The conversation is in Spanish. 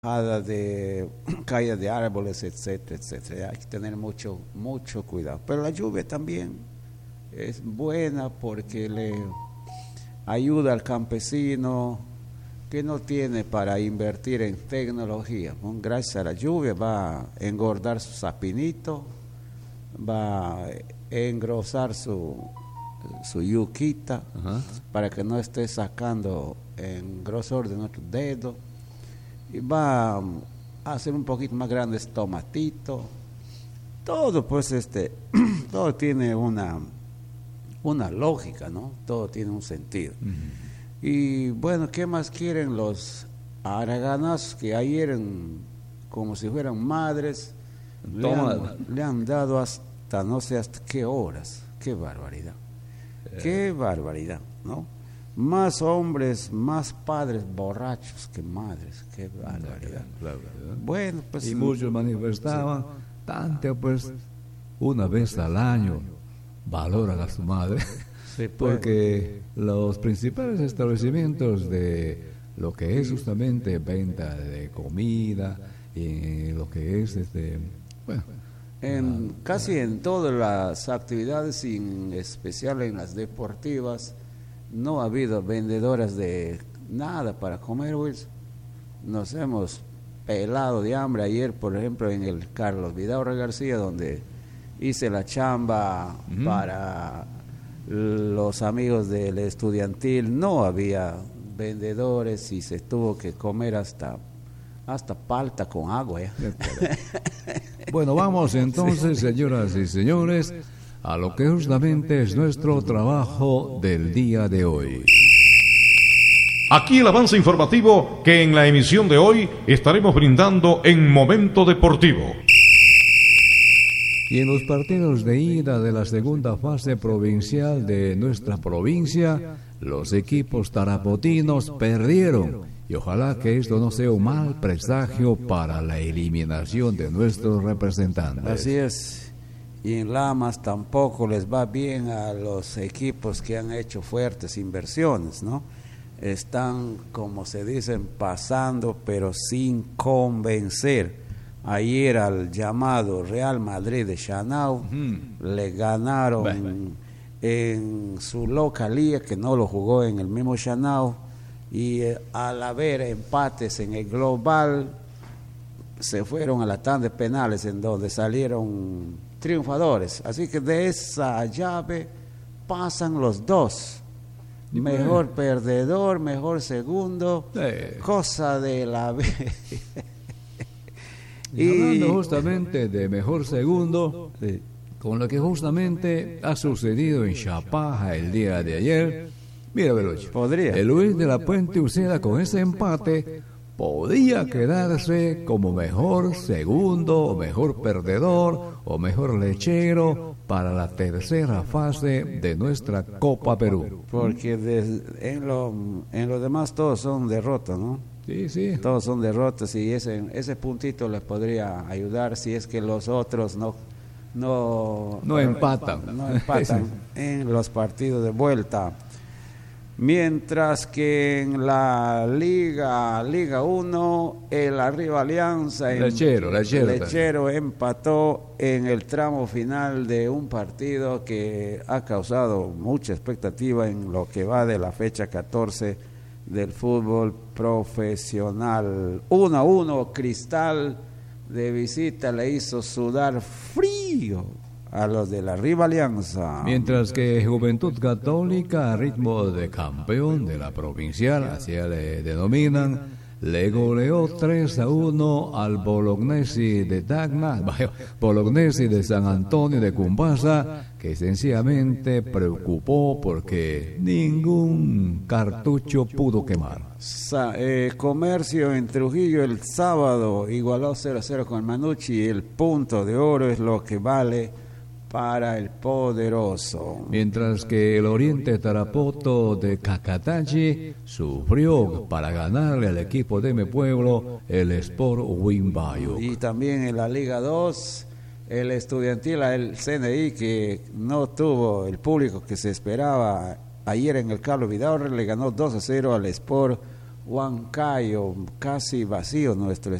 de caída de árboles, etcétera, etcétera. Hay que tener mucho cuidado. Pero la lluvia también es buena porque le ayuda al campesino que no tiene para invertir en tecnología. Gracias a la lluvia va a engordar su sapinito, va a engrosar su yuquita. Ajá. Para que no esté sacando en grosor de nuestro dedo, y va a hacer un poquito más grandes tomatitos. Todo pues todo tiene una lógica, ¿no? Todo tiene un sentido. Uh-huh. Y bueno, ¿qué más quieren los haraganazos que ayer como si fueran madres le han dado hasta no sé hasta qué horas? Qué barbaridad. Qué barbaridad, ¿no? Más hombres, más padres borrachos que madres. Qué barbaridad. Claro. Bueno, pues... Y muchos manifestaban, tanto pues, una vez al año, valoran a su madre. Sí, pues. Porque los principales establecimientos de lo que es justamente venta de comida, y lo que es, casi en todas las actividades, en especial en las deportivas, no ha habido vendedoras de nada para comer, Wilson. Nos hemos pelado de hambre. Ayer, por ejemplo, en el Carlos Vidaurre García, donde hice la chamba para los amigos del estudiantil, no había vendedores y se tuvo que comer hasta palta con agua. Bueno, vamos entonces, señoras y señores, a lo que justamente es nuestro trabajo del día de hoy. Aquí el avance informativo que en la emisión de hoy estaremos brindando en Momento Deportivo. Y en los partidos de ida de la segunda fase provincial de nuestra provincia, los equipos tarapotinos perdieron. Y ojalá que esto no sea un mal presagio para la eliminación de nuestros representantes. Así es. Y en Lamas tampoco les va bien a los equipos que han hecho fuertes inversiones, ¿no? Están, como se dicen, pasando, pero sin convencer. Ayer al llamado Real Madrid de Chanao le ganaron en su localía, que no lo jugó en el mismo Chanao, y al haber empates en el global, se fueron a la tanda de penales, en donde salieron triunfadores. Así que de esa llave pasan los dos. Mejor perdedor, mejor segundo, cosa de la vez. Y hablando justamente de mejor segundo, con lo que justamente ha sucedido en Chapaja el día de ayer, mira, Velocho, el Luis de la Puente Uceda con ese empate podía quedarse como mejor segundo, o mejor perdedor, o mejor lechero para la tercera fase de nuestra Copa Perú. Porque en lo demás todos son derrotas, ¿no? Sí. Todos son derrotas, y ese puntito les podría ayudar si es que los otros no empatan. En los partidos de vuelta. Mientras que en la Liga 1, el Arriba Alianza Lechero empató en el tramo final de un partido que ha causado mucha expectativa en lo que va de la fecha 14 del fútbol profesional. 1-1, Cristal de visita le hizo sudar frío a los de la Arriba Alianza. Mientras que Juventud Católica, a ritmo de campeón de la provincial, así le denominan, le goleó 3-1 al Bolognesi de Tacna, Bolognesi de San Antonio de Cumbasa, que sencillamente preocupó porque ningún cartucho pudo quemar. Comercio en Trujillo el sábado igualó 0-0 con el Manucci, y el punto de oro es lo que vale para el poderoso. Mientras que el Oriente Tarapoto de Cacatachi sufrió para ganarle al equipo de mi pueblo, el Sport Wimbayo. Y también en la Liga 2, el Estudiantil, el CNI, que no tuvo el público que se esperaba ayer en el Carlos Vidaurre, le ganó 2-0 al Sport Huancayo, casi vacío nuestro